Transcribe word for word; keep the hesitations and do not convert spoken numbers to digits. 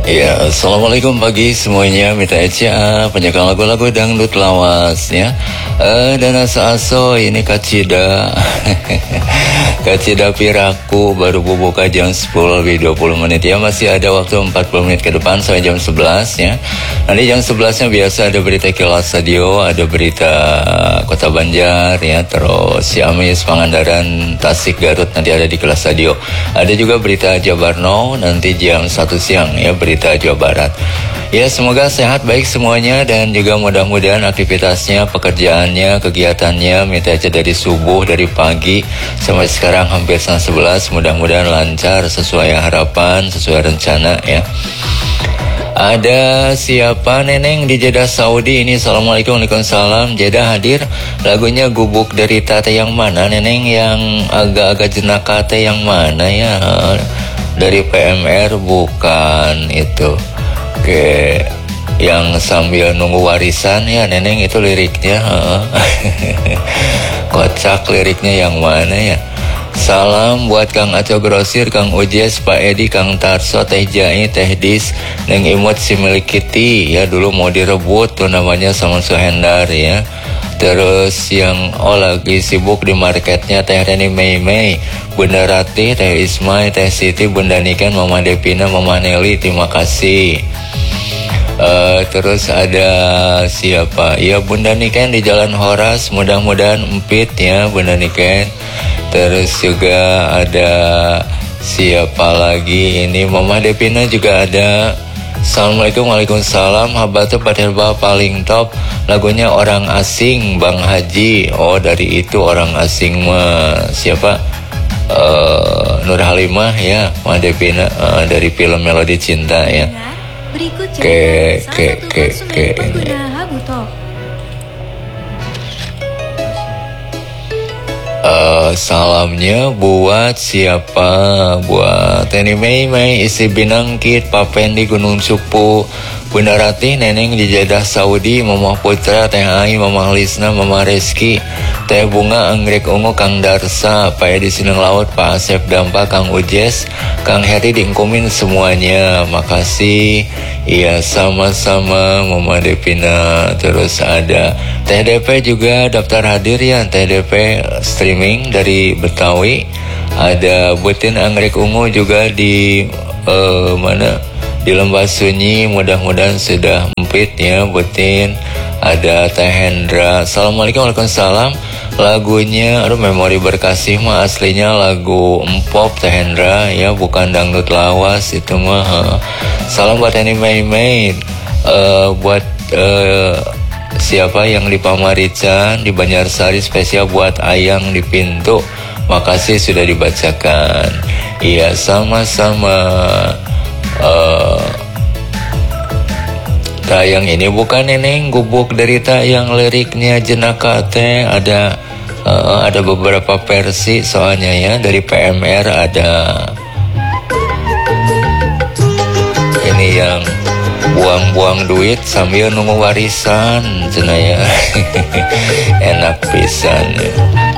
Ya, assalamualaikum pagi semuanya. Mita Eca, penjaga lagu-lagu dangdut lawas ya. Uh, dan asa-aso ini kacida, kacida piraku baru buka jam sepuluh lebih dua puluh menit ya. Masih ada waktu empat puluh menit ke depan sampai jam sebelas ya. Nanti jam sebelasnya biasa ada berita Kilas Radio, ada berita Kota Banjar ya. Terus Ciamis, Pangandaran, Tasik, Garut nanti ada di Kilas Radio. Ada juga berita Jabarno nanti jam satu siang ya, berita Jawa Barat. Ya, semoga sehat baik semuanya dan juga mudah-mudahan aktivitasnya, pekerjaannya, kegiatannya Mita Eca dari subuh, dari pagi sampai sekarang hampir setengah sebelas, mudah-mudahan lancar sesuai harapan, sesuai rencana ya. Ada siapa Neneng di Jeddah Saudi ini? Assalamualaikum, waalaikumsalam. Jeddah hadir. Lagunya Gubuk Derita teh yang mana Neneng? Yang agak-agak jenaka teh yang mana ya? Dari P M R bukan itu. Oke, yang sambil nunggu warisan ya Neneng itu liriknya. Kocak liriknya yang mana ya? Salam buat Kang Aco Grosir, Kang Ujes, Pak Edi, Kang Tarso, Teh Jai, Teh Dis, Neng Imut, si Milikiti ya, dulu mau direbut tuh namanya sama Suhendar ya. Terus yang oh lagi sibuk di marketnya Teh Reni Mei Mei, Bunda Ratih, Teh Ismai, Teh Siti, Bunda Niken, Mama Devina, Mama Nelly, terima kasih. Uh, terus ada siapa? Ya Bunda Niken di Jalan Horas, mudah-mudahan empit ya Bunda Niken. Terus juga ada siapa lagi ini, Mama Devina juga ada. Assalamualaikum, waalaikumsalam. Habatu Paterba paling top lagunya Orang Asing Bang Haji. Oh dari itu Orang Asing mah siapa? Uh, Nur Halimah ya, Mama Devina uh, dari film Melodi Cinta ya. Ke ke ke ke ini. Uh, salamnya buat siapa? Buat Teni Mei Mei, isi Binangkit, Papen di Gunung Supu, Bunda Ratih, Neneng di Jeddah Saudi, Mama Putra, Teh Ai, Mama Lisna, Mama Reski, Teh Bunga, Anggrek Ungu, Kang Darsa, Pak Edi Sineng Laut, Pak Asep Dampa, Kang Ujes, Kang Heri diingkumin semuanya. Makasih. Iya sama-sama Mama Devina. Terus ada T D P juga daftar hadir ya, T D P streaming dari Betawi. Ada Butin Anggrek Ungu juga di uh, mana di Lembah Sunyi, mudah-mudahan sudah empit ya Butin. Ada Teh Hendra. Assalamualaikum, waalaikumsalam. Lagunya aduh memori berkasih mah aslinya lagu empop Teh Hendra ya, bukan dangdut lawas itu mah. Salam buat Eni Mei Mei, uh, buat uh, siapa yang di Pamarican, di Banjarsari, spesial buat Ayang di Pintu. Makasih sudah dibacakan. Iya sama-sama. uh, Tayang ini bukan Neneng Gubuk Derita yang liriknya jenaka teh, ada uh, ada beberapa versi soalnya ya, dari P M R ada ini yang buang-buang duit sambil nunggu warisan cenah ya. Enak pisan ya.